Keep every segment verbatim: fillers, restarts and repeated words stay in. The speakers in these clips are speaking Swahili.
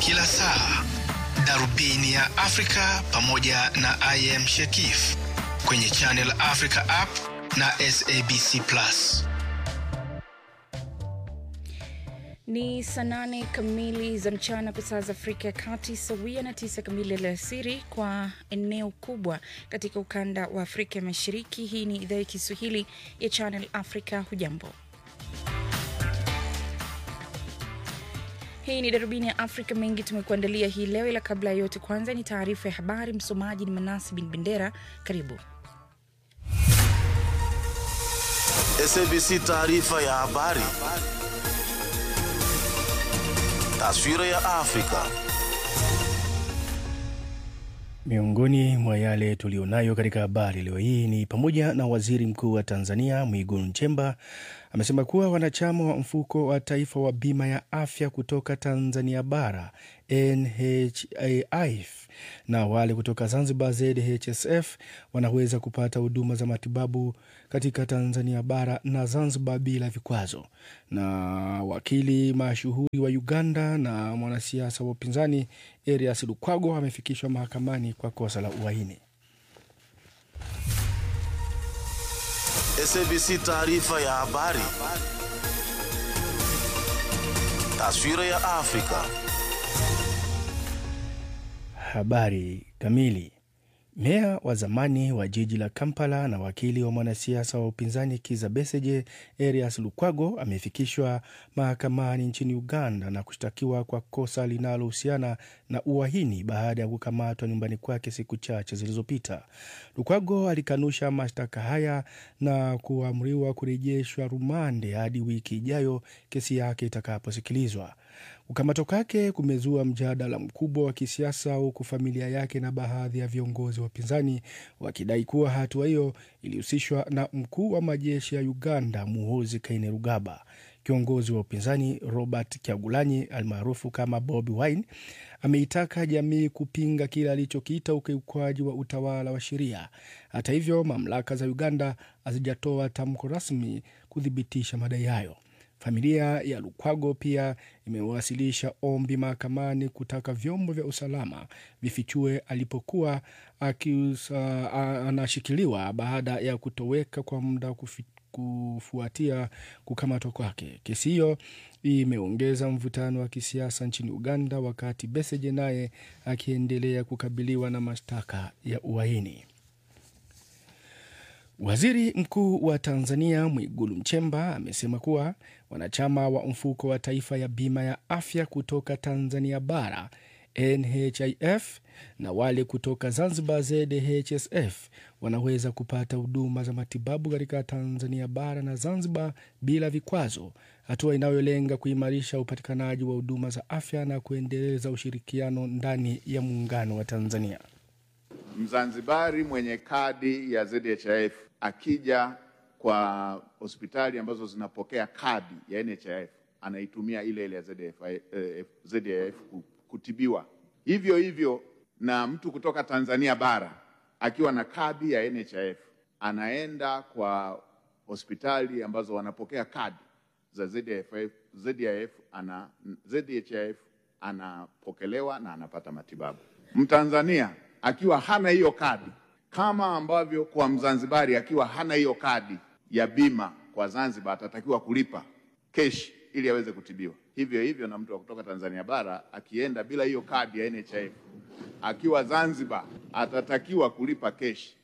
kila saa. Darubini ya Afrika pamoja na I am Shekif kwenye Channel Africa app na S A B C Plus. Ni saa nane kamili za mchana kwa saa za Afrika ya Kati, sawia na tisa kamili alasiri kwa eneo kubwa katika ukanda wa Afrika Mashariki. Hii ni idhaa ya Kiswahili ya Channel Africa. Hujambo. Hii ni Darubini ya Afrika, mengi tumekuandalia hii leo, ila kabla ya yote kwanza ni taarifa ya habari. Msomaji ni Manasi bin Bendera. Karibu. S A B C taarifa ya habari. Taswira ya Afrika. Miongoni mwa yale tulionayo katika habari leo hii ni pamoja na Waziri Mkuu wa Tanzania Mwigulu Nchemba amesema kuwa wanachama wa mfuko wa taifa wa bima ya afya kutoka Tanzania bara N H I F na wale kutoka Zanzibar Z H S F wanaweza kupata huduma za matibabu katika Tanzania bara na Zanzibar bila vikwazo. Na wakili mashuhuri wa Uganda na mwanasiasa wa upinzani Erias Lukwago amefikishwa mahakamani kwa kosa la uhaini. S A B C taarifa ya habari. Taswira ya Afrika. Habari kamili. Meya wa zamani wa jiji la Kampala na wakili wa mwanasiasa wa upinzani Kizza Besigye Erias Lukwago amefikishwa mahakamani nchini Uganda na kushtakiwa kwa kosa linalohusiana na uhaini baada ya kukamatwa nyumbani kwake siku chache zilizopita. Lukwago alikanusha mashtaka haya na kuamriwa kurejeshwa rumande hadi wiki ijayo kesi yake itakaposikilizwa. Kukamatwa kwake kumezua mjadala mkubwa wa kisiasa, huku familia yake na baadhi ya viongozi wa upinzani wakidai kuwa hatua hiyo ilihusishwa na mkuu wa majeshi ya Uganda Muhoozi Kainerugaba. Kiongozi wa upinzani Robert Kyagulanyi almaarufu kama Bobi Wine ameitaka jamii kupinga kile alichokiita ukiukwaji wa utawala wa sheria. Hata hivyo, mamlaka za Uganda hazijatoa tamko rasmi kudhibitisha madai hayo. Familia ya Lukwago pia imewasilisha ombi mahakamani kutaka vyombo vya usalama vifichue alipokuwa akiusa, anashikiliwa baada ya kutoweka kwa muda kufuatia kukamatwa kwake. Kesi hiyo imeongeza mvutano wa kisiasa nchini Uganda, wakati Besigye naye akiendelea kukabiliwa na mashtaka ya uhaini. Waziri Mkuu wa Tanzania Mwigulu Nchemba amesema kuwa wanachama wa mfuko wa taifa ya bima ya afya kutoka Tanzania bara N H I F na wale kutoka Zanzibar Z H S F wanaweza kupata huduma za matibabu katika Tanzania bara na Zanzibar bila vikwazo, hatua inayolenga kuimarisha upatikanaji wa huduma za afya na kuendeleza ushirikiano ndani ya muungano wa Tanzania. Mzanzibari mwenye kadi ya Z H I F akija kwa hospitali ambazo zinapokea kadi ya N H I F anaitumia ile ile ya Z H I F kutibiwa. Hivyo hivyo na mtu kutoka Tanzania bara akiwa na kadi ya N H I F anaenda kwa hospitali ambazo wanapokea kadi za Z H I F, Z H I F ana Z H I F anapokelewa na anapata matibabu. Mtanzania akiwa hana hiyo kadi, kama ambavyo kwa Mzanzibari akiwa hana hiyo kadi ya bima kwa Zanzibar atatakiwa kulipa cash ili aweze kutibiwa. Hivyo hivyo na mtu wa kutoka Tanzania bara akienda bila hiyo kadi ya N H I F akiwa Zanzibar atatakiwa kulipa cash.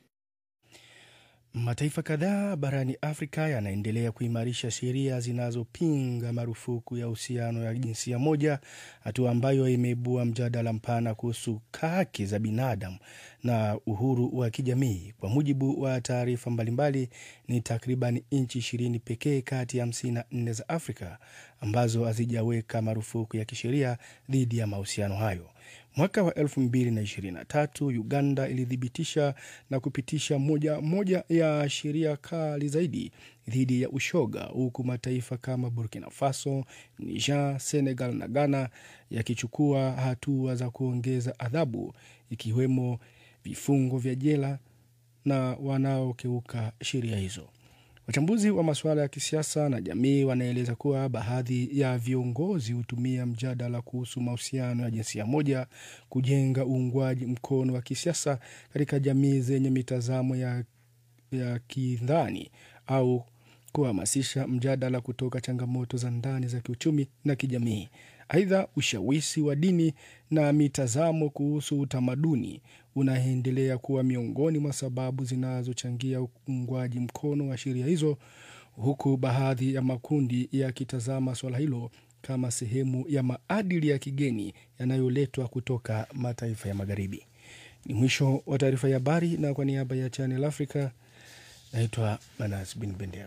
Mataifa kadhaa barani Afrika yanaendelea kuimarisha sheria zinazopinga marufuku ya uhusiano ya jinsia moja, hatua ambayo imeibua mjadala mpana kuhusu haki za binadamu na uhuru wa kijamii. Kwa mujibu wa taarifa mbalimbali, ni takriban nchi ishirini pekee kati ya hamsini na nne za Afrika ambazo hazijaweka marufuku ya kisheria dhidi ya mahusiano hayo. Mwaka wa elfu mbili na ishirini na tatu Uganda ilithibitisha na kupitisha moja moja ya sheria kali zaidi dhidi ya ushoga, huku mataifa kama Burkina Faso, Niger, Senegal na Ghana yakichukua hatua za kuongeza adhabu, ikiwemo vifungo vya jela na wanaokeuka sheria hizo. Wachambuzi wa masuala ya kisiasa na jamii wanaeleza kuwa baadhi ya viongozi hutumia mjadala kuhusu mahusiano ya jinsia moja kujenga uungwaji mkono wa kisiasa katika jamii zenye mitazamo ya, ya kidhani au kuhamasisha mjadala kutoka changamoto za ndani za kiuchumi na kijamii. Aidha, ushawishi wa dini na mitazamo kuhusu utamaduni unaendelea kuwa miongoni mwa sababu zinazochangia uungwaji mkono wa sheria hizo, huku baadhi ya makundi yakitazama swala hilo kama sehemu ya maadili ya kigeni yanayoletwa kutoka mataifa ya magharibi. Ni mwisho wa taarifa ya habari, na kwa niaba ya Channel Africa naitwa Manas bin Bendera.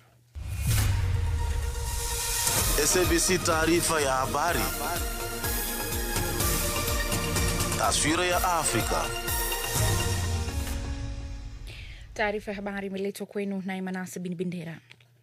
S A B C taarifa ya habari. Taswira ya Afrika. Taarifa ya habari imeletwa kwenu na Manas bin Bendera.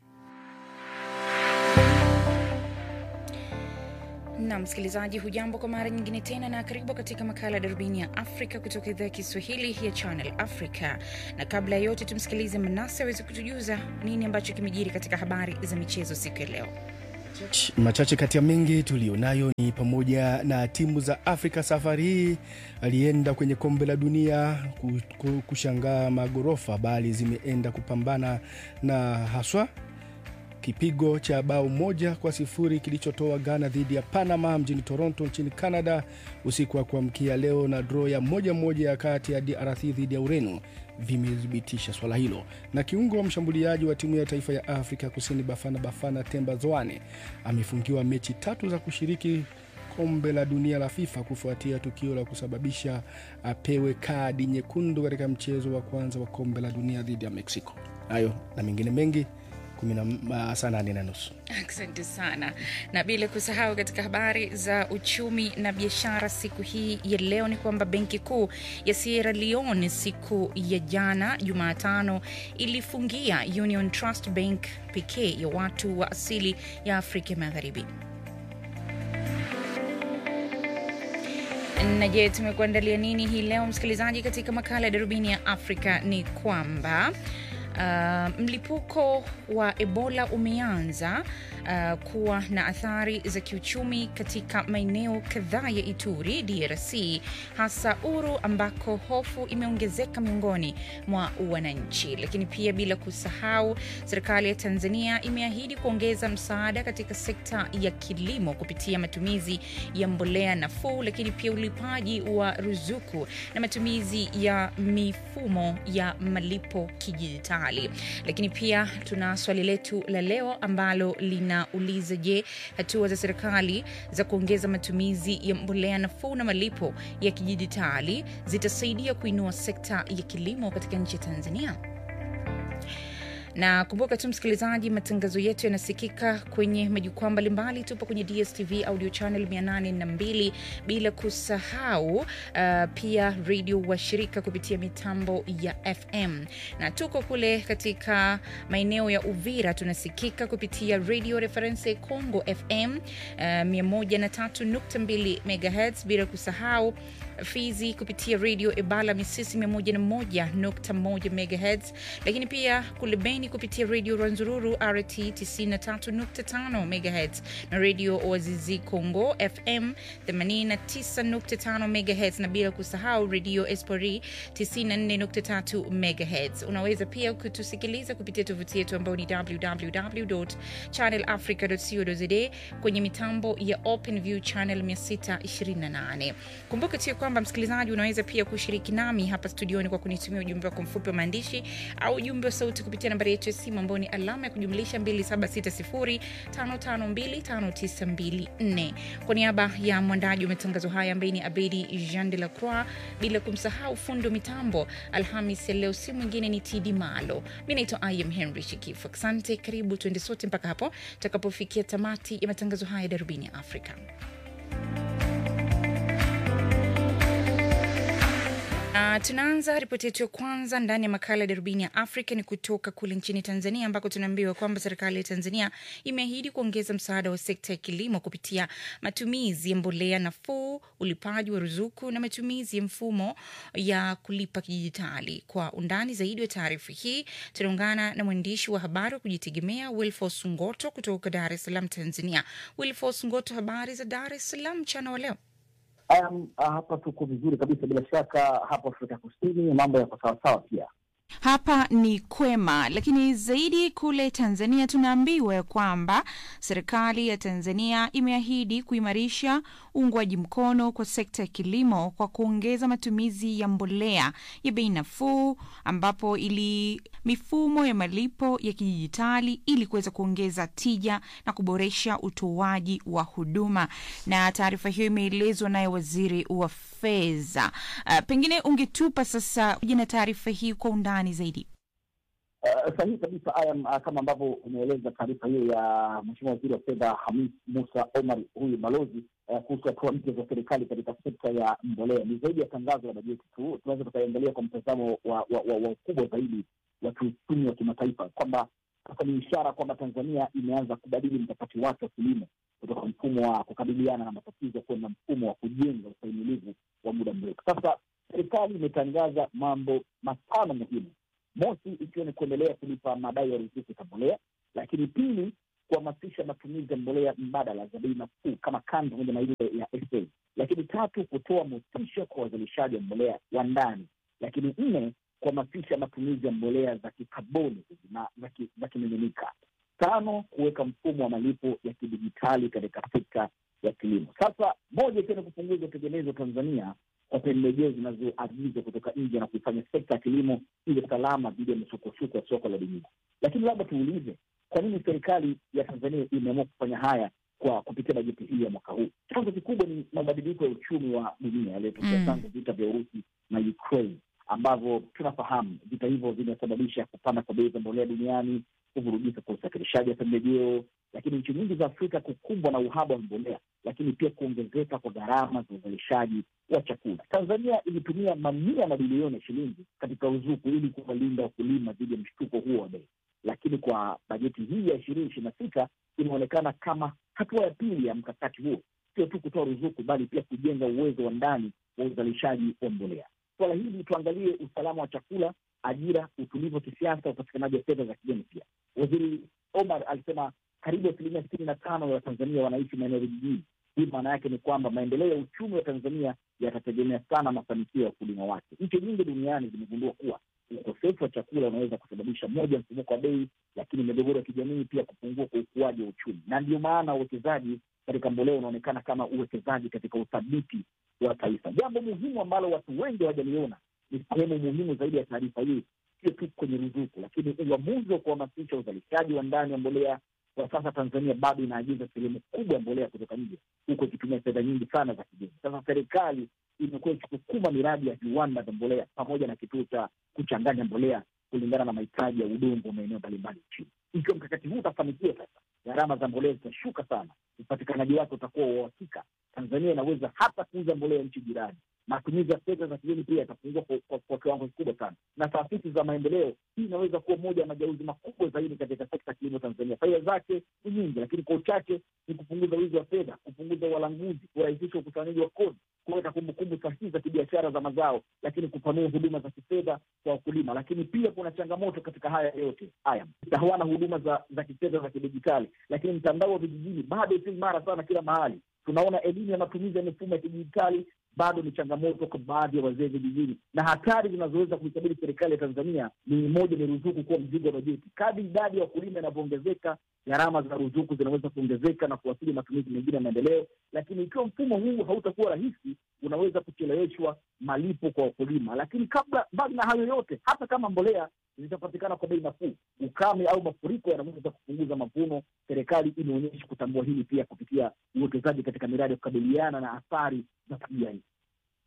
Na msikilizaji, hujambo kwa mara nyingine tena na karibu katika makala Darubini ya Afrika kutoka idhaa ya Kiswahili ya Channel Africa. Na kabla ya yote tumsikilize Manase aweze kutujuza nini ambacho kimejiri katika habari za michezo siku ya leo. Machache kati ya mengi tulionayo ni pamoja na timu za Afrika safari hii alienda kwenye kombe la dunia kushangaa magorofa, bali zimeenda kupambana na haswa kipigo cha bao moja kwa sifuri kilichotoa Ghana dhidi ya Panama mjini Toronto nchini Canada usiku wa kuamkia leo, na draw ya moja moja kati ya D R C dhidi ya Ureno vimethibitisha swala hilo. Na kiungo wa mshambuliaji wa timu ya taifa ya Afrika Kusini Bafana Bafana Themba Zwane amefungiwa mechi tatu za kushiriki kombe la dunia la FIFA kufuatia tukio la kusababisha apewe kadi nyekundu katika mchezo wa kwanza wa kombe la dunia dhidi ya Mexico. Hayo na mengine mengi saa nane na nusu. Asante sana. Na bila kusahau katika habari za uchumi na biashara siku hii ya leo ni kwamba Benki Kuu ya Sierra Leone siku ya jana Jumatano ilifungia Union Trust Bank pekee ya watu wa asili ya Afrika Magharibi. Na je, tumekuandalia nini hii leo msikilizaji katika makala ya Darubini ya Afrika? Ni kwamba Uh, mlipuko wa Ebola umeanza uh, kuwa na athari za kiuchumi katika maeneo kadhaa ya Ituri, D R C, hasa Uru ambako hofu imeongezeka miongoni mwa wananchi. Lakini pia bila kusahau, serikali ya Tanzania imeahidi kuongeza msaada katika sekta ya kilimo kupitia matumizi ya mbolea nafuu, lakini pia ulipaji wa ruzuku na matumizi ya mifumo ya malipo kidijitali. Lakini pia tuna swali letu la leo ambalo linauliza, je, hatua za serikali za kuongeza matumizi ya mbolea nafuu na malipo ya kidijitali zitasaidia kuinua sekta ya kilimo katika nchi ya Tanzania? Na kumbuka tu msikilizaji, matangazo yetu yanasikika kwenye majukwaa mbalimbali. Tupo kwenye D S T V audio channel mia nane na mbili, bila kusahau uh, pia radio wa shirika kupitia mitambo ya F M. Na tuko kule katika maeneo ya Uvira tunasikika kupitia Radio Reference Congo F M uh, mia moja na tatu nukta mbili megahertz, bila kusahau Fizi kupitia Radio Ebala Misisi mia moja na moja nukta moja megahertz, lakini pia kule Beni kupitia Radio Rwanzururu R T tisini na tatu nukta tano megahertz na Radio Oazizi Congo F M themanini na tisa nukta tano megahertz, na bila kusahau Radio Espori tisini na nne nukta tatu megahertz. Unaweza pia kutusikiliza kupitia tovuti yetu ambayo ni w w w dot channel africa dot co dot z a kwenye mitambo ya OpenView channel mia sita ishirini na nane. Kumbuka tu kwamba msikilizaji, unaweza pia kushiriki nami hapa studioni kwa kunitumia ujumbe wako mfupi wa maandishi au ujumbe wa sauti kupitia nambari yetu ya simu ambayo ni alama ya kujumlisha mbili saba sita sifuri tano tano mbili tano tisa mbili nne. Kwa niaba ya mwandaji wa matangazo haya ambaye ni Abedi Jean de la Croix, bila kumsahau fundo mitambo Alhamis ya leo si mwingine ni T D Malo. Mimi naitwa I am Henry Shikifu. Asante, karibu tuende sote mpaka hapo tutakapofikia tamati ya matangazo haya Darubini ya Afrika. Uh, tunaanza ripoti yetu ya kwanza ndani ya makala ya Darubini ya Afrika ni kutoka kule nchini Tanzania, ambako tunaambiwa kwamba serikali ya Tanzania imeahidi kuongeza msaada wa sekta ya kilimo kupitia matumizi ya mbolea nafuu, ulipaji wa ruzuku na matumizi ya mfumo ya kulipa kidijitali. Kwa undani zaidi wa taarifa hii, tunaungana na mwandishi wa habari wa kujitegemea Wilfos Ngoto kutoka Dar es Salaam, Tanzania. Wilfos Ngoto, habari za Dar es Salaam mchana wa leo? Um, hapa tuko vizuri kabisa, bila shaka hapa Afrika Kusini mambo yako sawa sawa pia. Hapa ni kwema, lakini zaidi kule Tanzania tunaambiwa kwamba serikali ya Tanzania imeahidi kuimarisha uungwaji mkono kwa sekta ya kilimo kwa kuongeza matumizi ya mbolea ya bei nafuu, ambapo ili mifumo ya malipo ya kidijitali ili kuweza kuongeza tija na kuboresha utoaji wa huduma. Na taarifa hiyo imeelezwa naye waziri wa fedha. Uh, pengine ungetupa sasa jina taarifa hii kwa undani zaidi. Uh, sahihi kabisa ayam, uh, kama ambavyo umeeleza taarifa hiyo ya Mheshimiwa Waziri wa Fedha Hamis Musa Omar, huyu balozi uh, kuhusu hatua mpya za serikali katika sekta ya mbolea. Ni zaidi ya tangazo la bajeti tu, tunaweza tukaangalia kwa mtazamo wa wa, wa, wa ukubwa zaidi wa kiuchumi wa kimataifa, kwamba sasa ni ishara kwamba Tanzania imeanza kubadili mkakati wake wa kilimo kutoka mfumo wa kukabiliana na matatizo kwenda mfumo wa kujenga ustahimilivu wa muda mrefu. Sasa serikali imetangaza mambo matano muhimu. Mosi, ikiwa ni kuendelea kulipa madai ya ruzuku za mbolea, lakini pili, kuhamasisha matumizi ya mbolea mbadala za bei nafuu kama kando pamoja na ile ya S A. Lakini tatu, kutoa motisha kwa wazalishaji wa mbolea wa ndani. Lakini nne, kuhamasisha matumizi ya mbolea za kikaboni na za kimiminika. Tano, kuweka mfumo wa malipo ya kidijitali katika sekta ya kilimo. Sasa moja ikiwa ni kupunguza utegemezi wa Tanzania kwa pembejeo zinazoagizwa kutoka nje na kuifanya sekta ya kilimo ile salama dhidi ya misukosuko ya soko la dunia. Lakini labda tuulize, kwa nini serikali ya Tanzania imeamua kufanya haya kwa kupitia bajeti hii ya mwaka huu? Chanzo kikubwa ni mabadiliko ya uchumi wa dunia yaliyotokea tangu mm. vita vya Urusi na Ukraine, ambavyo tunafahamu vita hivyo vimesababisha kupanda kwa bei za mbolea duniani, kuvurugika kwa usafirishaji wa pembejeo, lakini nchi nyingi za Afrika kukumbwa na uhaba wa mbolea, lakini pia kuongezeka kwa gharama za uzalishaji wa chakula. Tanzania ilitumia mamia mabilioni ya shilingi katika ruzuku ili kuwalinda wakulima dhidi ya mshtuko huo wa bei. Lakini kwa bajeti hii ya ishirini ishirini na sita inaonekana kama hatua ya pili ya mkakati huo, sio tu kutoa ruzuku bali pia kujenga uwezo wa ndani wa uzalishaji wa mbolea. Swala hili tuangalie usalama wa chakula, ajira, utulivu wa kisiasa, upatikanaji wa fedha za kigeni pia. Waziri Omar alisema karibu asilimia sitini na tano ya Watanzania wanaishi maeneo vijijini. Hii maana yake ni kwamba maendeleo ya uchumi wa Tanzania yatategemea sana mafanikio ya wakulima wake. Nchi nyingi duniani zimegundua kuwa ukosefu wa chakula unaweza kusababisha moja, mfumuko wa bei, lakini migogoro ya kijamii pia kupungua kwa ukuaji wa uchumi. Na ndio maana uwekezaji katika mbolea unaonekana kama uwekezaji katika uthabiti wa taifa. Jambo muhimu ambalo watu wengi hawajaliona ni sehemu muhimu zaidi ya taarifa hii, sio tu kwenye ruzuku, lakini uamuzi wa kuhamasisha uzalishaji wa ndani wa mbolea. Kwa sasa Tanzania bado inaagiza sehemu kubwa ya mbolea kutoka nje, huko ikitumia fedha nyingi sana za kigeni. Sasa serikali imekuwa ikisukuma miradi ya viwanda vya mbolea pamoja na kituo cha kuchanganya mbolea kulingana na mahitaji ya udongo maeneo mbalimbali nchini. Ikiwa mkakati huu utafanikiwa, sasa gharama za mbolea zitashuka sana, upatikanaji wake utakuwa wa uhakika. Tanzania inaweza hata kuuza mbolea nchi jirani. Matumizi ya fedha za kigeni pia yatapungua kwa, kwa, kwa kiwango kikubwa sana. Na taasisi za maendeleo, hii inaweza kuwa moja ya mageuzi makubwa zaidi katika sekta ya kilimo Tanzania. Faida zake ni nyingi, lakini kwa uchache ni kupunguza wizi wa fedha, kupunguza walanguzi, kurahisisha ukusanyaji wa kodi, kuweka kumbukumbu sahihi za kibiashara za mazao, lakini kupanua huduma za kifedha kwa wakulima. Lakini pia kuna changamoto katika haya yote. Haya, hawana huduma za za kifedha za kidijitali, lakini mtandao wa vijijini bado si imara sana kila mahali. Tunaona elimu ya matumizi ya mifumo ya kidijitali bado ni changamoto kwa baadhi ya wazee vijijini, na hatari zinazoweza kuikabili serikali ya Tanzania ni moja, ni ruzuku kuwa mzigo wa bajeti. Kadri idadi ya wakulima inavyoongezeka, gharama za ruzuku zinaweza kuongezeka na kuwasili matumizi mengine ya maendeleo. Lakini ikiwa mfumo huu hautakuwa rahisi, unaweza kucheleweshwa malipo kwa wakulima. Lakini kabla bali na hayo yote, hata kama mbolea zitapatikana kwa bei nafuu, ukame au mafuriko yanaweza kupunguza mavuno. Serikali imeonyesha kutambua hili pia kupitia uwekezaji katika miradi ya kukabiliana na athari za tabia hii.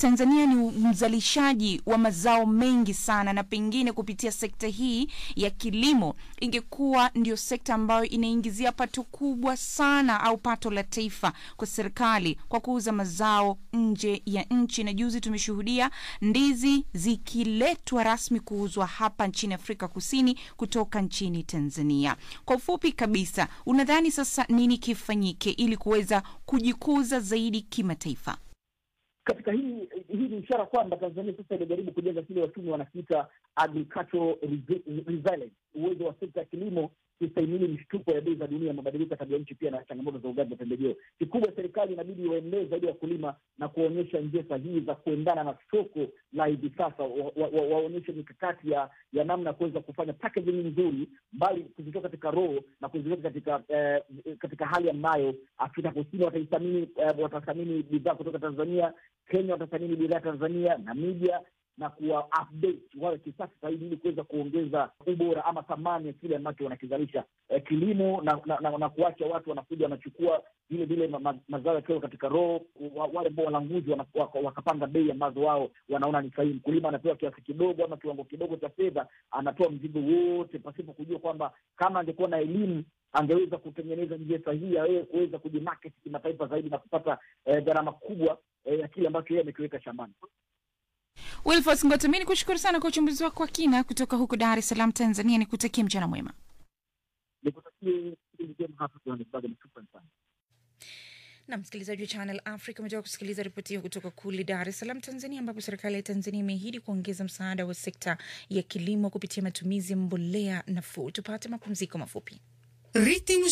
Tanzania ni mzalishaji wa mazao mengi sana, na pengine kupitia sekta hii ya kilimo ingekuwa ndio sekta ambayo inaingizia pato kubwa sana au pato la taifa kwa serikali kwa kuuza mazao nje ya nchi. Na juzi tumeshuhudia ndizi zikiletwa rasmi kuuzwa hapa nchini Afrika Kusini kutoka nchini Tanzania. Kwa ufupi kabisa, unadhani sasa nini kifanyike ili kuweza kujikuza zaidi kimataifa? Katika hii hii ni ishara kwamba Tanzania sasa inajaribu kujenga kile wachumi wanakiita agricultural resilience, uwezo wa sekta ya kilimo kustahimili mshtuko ya bei za dunia, mabadiliko ya tabia nchi, pia na changamoto za ugavi wa pembejeo. Kikubwa serikali inabidi iwaendelee zaidi wakulima na kuonyesha njia sahihi za kuendana na soko la hivi sasa, waonyeshe wa, wa mikakati ya, ya namna kuweza kufanya packaging nzuri, bali kuzitoa katika roho na kuziweka katika eh, katika hali ambayo Afrika Kusini wataithamini eh, watathamini bidhaa kutoka Tanzania, Kenya watathamini bidhaa Tanzania, Namibia, na kuwa update wale kisasa zaidi ili kuweza kuongeza ubora ama thamani ya kile ambacho wanakizalisha eh, kilimo na, na, na, na kuacha watu wanakuja wanachukua vile vile ma, ma, mazao yakiwa katika roho, wale ambao walanguzi wakapanga bei ambazo wao wanaona ni sahihi. Mkulima anapewa kiasi kidogo ama kiwango kidogo cha fedha, anatoa mzigo wote pasipo kujua kwamba kama angekuwa na elimu angeweza kutengeneza njia sahihi ya yeye kuweza kujimarket kimataifa zaidi na kupata eh, gharama kubwa eh, ya kile ambacho yeye amekiweka shambani. Wilfos Ngota, mimi nikushukuru sana kwa uchambuzi wako wa kina kutoka huko Dar es Salaam, Tanzania. Nikutakie mchana mwema. Nikutakie njema hapa kwa Johannesburg. Na msikilizaji wa Channel Africa, umetoka kusikiliza ripoti hiyo kutoka kule Dar es Salaam, Tanzania, ambapo serikali ya Tanzania imeahidi kuongeza msaada wa sekta ya kilimo kupitia matumizi ya mbolea nafuu. Tupate mapumziko mafupi. Ritmo